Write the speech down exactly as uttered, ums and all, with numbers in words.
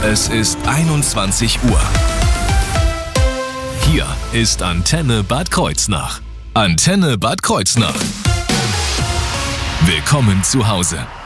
Es ist einundzwanzig Uhr. Hier ist Antenne Bad Kreuznach. Antenne Bad Kreuznach. Willkommen zu Hause.